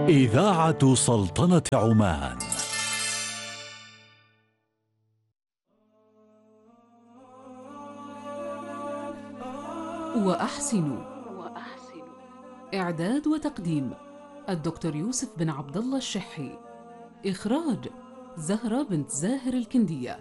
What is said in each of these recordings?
إذاعة سلطنة عمان. وأحسن. إعداد وتقديم الدكتور يوسف بن عبد الله الشحي. إخراج زهرة بنت زاهر الكندية.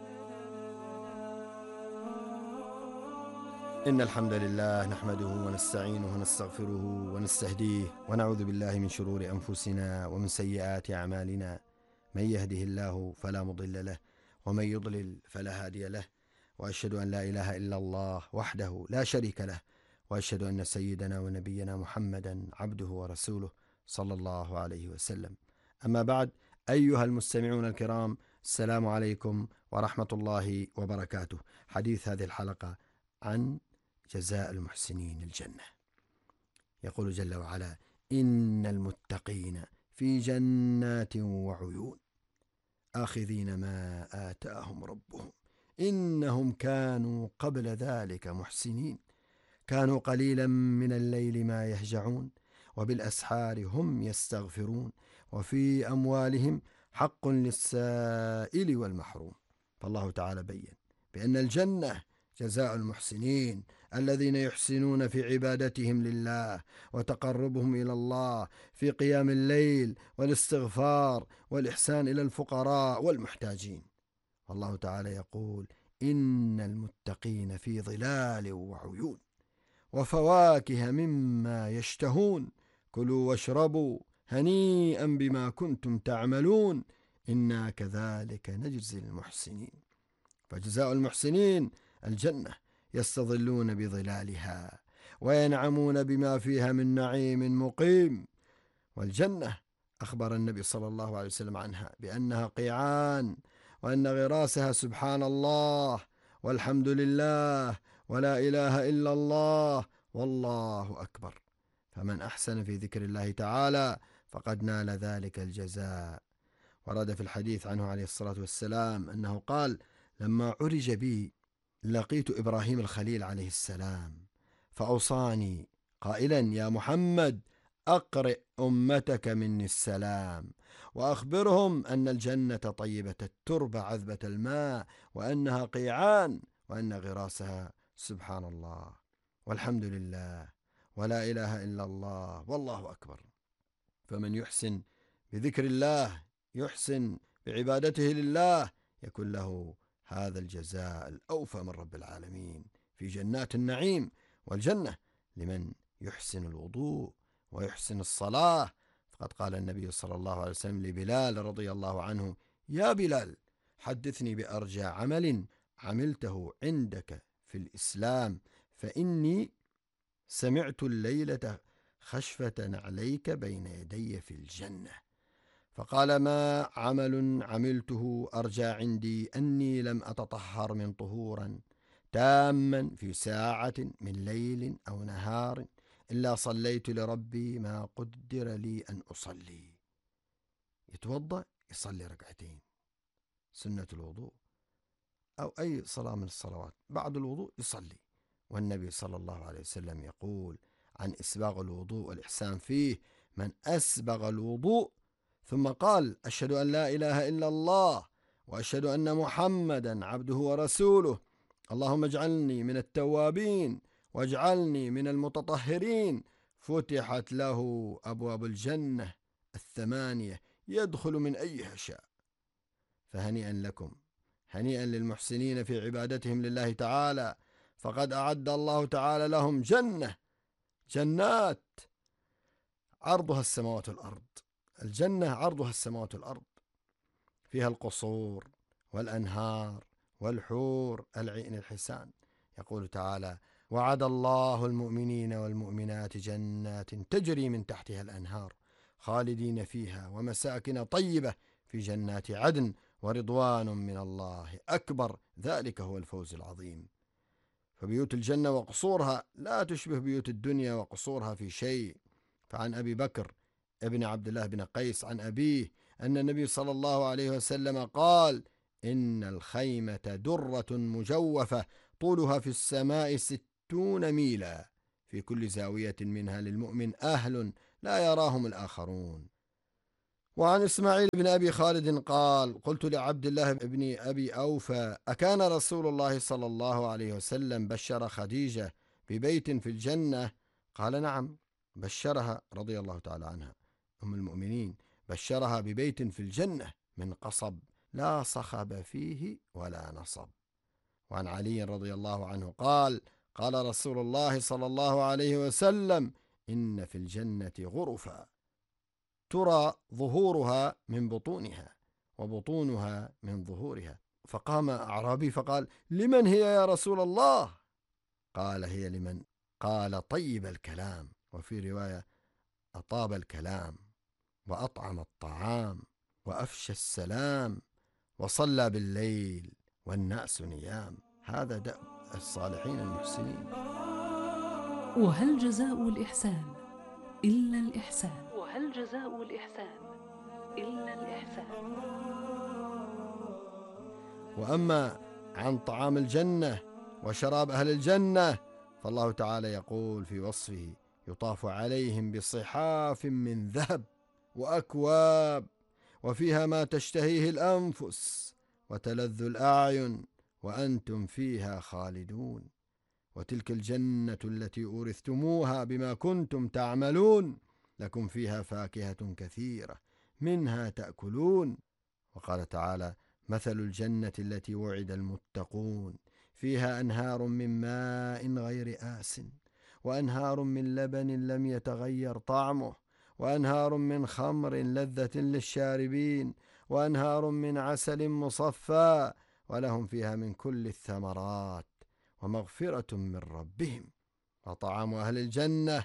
إن الحمد لله نحمده ونستعينه ونستغفره ونستهديه ونعوذ بالله من شرور أنفسنا ومن سيئات أعمالنا. من يهده الله فلا مضل له ومن يضلل فلا هادي له، وأشهد أن لا إله إلا الله وحده لا شريك له، وأشهد أن سيدنا ونبينا محمدا عبده ورسوله صلى الله عليه وسلم. أما بعد، أيها المستمعون الكرام، السلام عليكم ورحمة الله وبركاته. حديث هذه الحلقة عن جزاء المحسنين الجنة. يقول جل وعلا: إن المتقين في جنات وعيون آخذين ما آتاهم ربهم إنهم كانوا قبل ذلك محسنين، كانوا قليلا من الليل ما يهجعون وبالأسحار هم يستغفرون وفي أموالهم حق للسائل والمحروم. فالله تعالى بين بأن الجنة جزاء المحسنين الذين يحسنون في عبادتهم لله وتقربهم إلى الله في قيام الليل والاستغفار والإحسان إلى الفقراء والمحتاجين. والله تعالى يقول: إن المتقين في ظلال وعيون وفواكه مما يشتهون كلوا واشربوا هنيئا بما كنتم تعملون إنا كذلك نجزي المحسنين. فجزاء المحسنين الجنة، يستظلون بظلالها وينعمون بما فيها من نعيم مقيم. والجنة أخبر النبي صلى الله عليه وسلم عنها بأنها قيعان، وأن غراسها سبحان الله والحمد لله ولا إله إلا الله والله أكبر. فمن أحسن في ذكر الله تعالى فقد نال ذلك الجزاء. ورد في الحديث عنه عليه الصلاة والسلام أنه قال: لما عرج بي لقيت إبراهيم الخليل عليه السلام فأوصاني قائلا: يا محمد، أقرئ أمتك مني السلام وأخبرهم أن الجنة طيبة التربة عذبة الماء وأنها قيعان وأن غراسها سبحان الله والحمد لله ولا إله إلا الله والله أكبر. فمن يحسن بذكر الله، يحسن بعبادته لله، يكون له هذا الجزاء الأوفى من رب العالمين في جنات النعيم. والجنة لمن يحسن الوضوء ويحسن الصلاة. فقد قال النبي صلى الله عليه وسلم لبلال رضي الله عنه: يا بلال، حدثني بأرجى عمل عملته عندك في الإسلام، فإني سمعت الليلة خشفة عليك بين يدي في الجنة. فقال: ما عمل عملته أرجى عندي أني لم أتطهر من طهورا تاما في ساعة من ليل أو نهار إلا صليت لربي ما قدر لي أن أصلي. يتوضأ يصلي ركعتين سنة الوضوء أو أي صلاة من الصلوات، بعد الوضوء يصلي. والنبي صلى الله عليه وسلم يقول عن إسباغ الوضوء والإحسان فيه: من أسبغ الوضوء ثم قال: أشهد أن لا إله إلا الله وأشهد أن محمدا عبده ورسوله، اللهم اجعلني من التوابين واجعلني من المتطهرين، فتحت له أبواب الجنة 8 يدخل من أيها شاء. فهنيئا لكم، هنيئا للمحسنين في عبادتهم لله تعالى، فقد أعد الله تعالى لهم جنات عرضها السماوات والأرض. الجنة عرضها السماوات والأرض، فيها القصور والأنهار والحور العين الحسان. يقول تعالى: وعد الله المؤمنين والمؤمنات جنات تجري من تحتها الأنهار خالدين فيها ومساكن طيبة في جنات عدن ورضوان من الله أكبر، ذلك هو الفوز العظيم. فبيوت الجنة وقصورها لا تشبه بيوت الدنيا وقصورها في شيء. فعن أبي بكر ابن عبد الله بن قيس عن أبيه أن النبي صلى الله عليه وسلم قال: إن الخيمة درة مجوفة طولها في السماء 60 ميلا، في كل زاوية منها للمؤمن أهل لا يراهم الآخرون. وعن إسماعيل بن أبي خالد قال: قلت لعبد الله بن أبي أوفى: أكان رسول الله صلى الله عليه وسلم بشر خديجة ببيت في الجنة؟ قال: نعم، بشرها رضي الله تعالى عنها أم المؤمنين، بشرها ببيت في الجنة من قصب لا صخب فيه ولا نصب. وعن علي رضي الله عنه قال: قال رسول الله صلى الله عليه وسلم: إن في الجنة غرفا ترى ظهورها من بطونها وبطونها من ظهورها. فقام أعرابي فقال: لمن هي يا رسول الله؟ قال: هي لمن قال طيب الكلام، وفي رواية أطاب الكلام، وأطعم الطعام، وأفشى السلام، وصلى بالليل والناس نيام. هذا دأب الصالحين المحسنين. وهل جزاء الإحسان إلا الإحسان؟ وهل جزاء الإحسان إلا الإحسان؟ وأما عن طعام الجنة وشراب أهل الجنة فالله تعالى يقول في وصفه: يطاف عليهم بصحاف من ذهب وأكواب وفيها ما تشتهيه الأنفس وتلذ الأعين وأنتم فيها خالدون، وتلك الجنة التي أورثتموها بما كنتم تعملون، لكم فيها فاكهة كثيرة منها تأكلون. وقال تعالى: مثل الجنة التي وعد المتقون فيها أنهار من ماء غير آسن، وأنهار من لبن لم يتغير طعمه، وأنهار من خمر لذة للشاربين، وأنهار من عسل مصفى، ولهم فيها من كل الثمرات ومغفرة من ربهم. وطعام أهل الجنة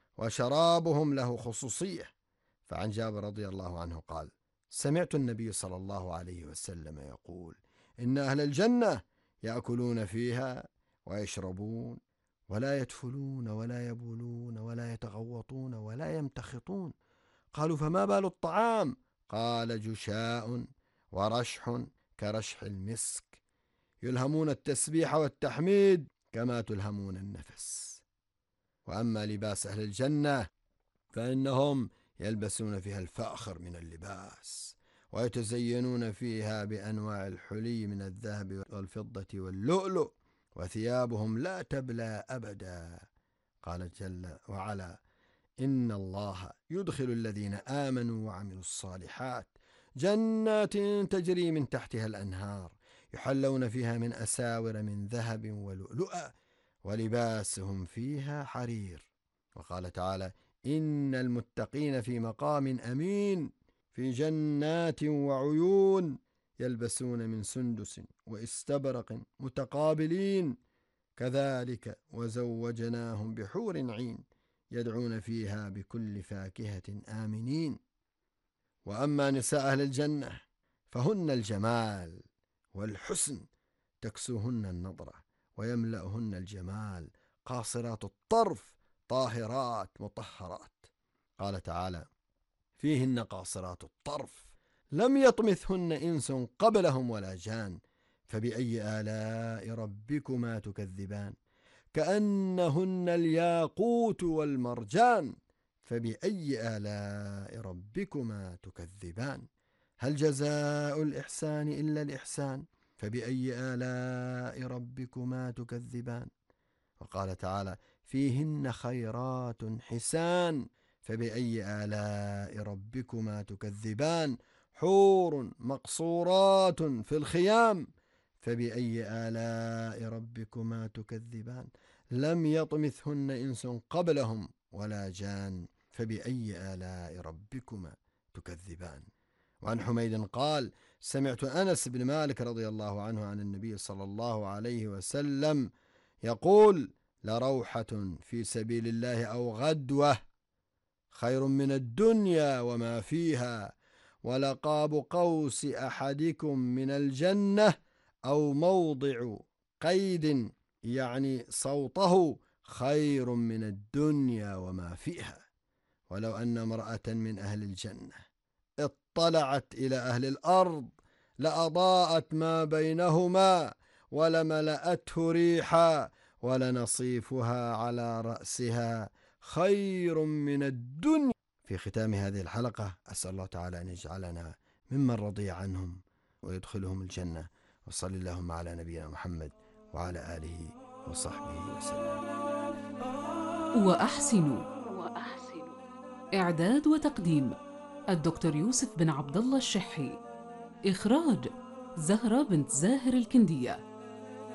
وشرابهم له خصوصية. فعن جابر رضي الله عنه قال: سمعت النبي صلى الله عليه وسلم يقول: إن أهل الجنة يأكلون فيها ويشربون ولا يتفلون ولا يبولون ولا يتغوطون ولا يمتخطون. قالوا: فما بال الطعام؟ قال: جشاء ورشح كرشح المسك، يلهمون التسبيح والتحميد كما تلهمون النفس. وأما لباس أهل الجنة فإنهم يلبسون فيها الفاخر من اللباس، ويتزينون فيها بأنواع الحلي من الذهب والفضة واللؤلؤ، وثيابهم لا تبلى أبدا. قال جل وعلا: إن الله يدخل الذين آمنوا وعملوا الصالحات جنات تجري من تحتها الأنهار، يحلون فيها من أساور من ذهب ولؤلؤا، ولباسهم فيها حرير. وقال تعالى: إن المتقين في مقام أمين في جنات وعيون، يلبسون من سندس واستبرق متقابلين، كذلك وزوجناهم بحور عين، يدعون فيها بكل فاكهة آمنين. وأما نساء أهل الجنة فهن الجمال والحسن، تكسوهن النظرة ويملأهن الجمال، قاصرات الطرف طاهرات مطهرات. قال تعالى: فيهن قاصرات الطرف لم يطمثهن إنس قبلهم ولا جان، فبأي آلاء ربكما تكذبان، كأنهن الياقوت والمرجان، فبأي آلاء ربكما تكذبان، هل جزاء الإحسان إلا الإحسان، فبأي آلاء ربكما تكذبان. وقال تعالى: فيهن خيرات حسان، فبأي آلاء ربكما تكذبان، حور مقصورات في الخيام، فبأي آلاء ربكما تكذبان، لم يطمثهن إنس قبلهم ولا جان، فبأي آلاء ربكما تكذبان. وعن حميد قال: سمعت أنس بن مالك رضي الله عنه عن النبي صلى الله عليه وسلم يقول: لروحة في سبيل الله أو غدوة خير من الدنيا وما فيها، ولقاب قوس أحدكم من الجنة أو موضع قيد يعني صوته خير من الدنيا وما فيها. ولو أن امرأة من أهل الجنة اطلعت إلى أهل الأرض لأضاءت ما بينهما ولملأته ريحا، ولنصيفها على رأسها خير من الدنيا في ختام هذه الحلقة أسأل الله تعالى أن يجعلنا ممن رضي عنهم ويدخلهم الجنة. وصلى اللهم على نبينا محمد وعلى آله وصحبه وسلم. وأحسنوا. إعداد وتقديم الدكتور يوسف بن عبد الله الشحي. إخراج زهرة بنت زاهر الكندية.